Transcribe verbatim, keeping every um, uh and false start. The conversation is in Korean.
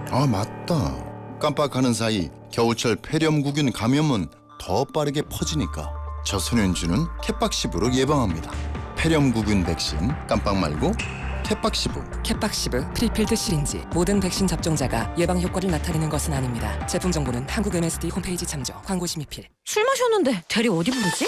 아, 맞다. 깜빡하는 사이 겨우철 폐렴구균 감염은 더 빠르게 퍼지니까 저소년주는 캣박시브로 예방합니다. 폐렴구균 백신 깜빡 말고 캣박시브. 캣박시브 프리필드 시린지. 모든 백신 접종자가 예방 효과를 나타내는 것은 아닙니다. 제품 정보는 한국 엠에스디 홈페이지 참조. 광고 심의필. 술 마셨는데 대리 어디 부르지?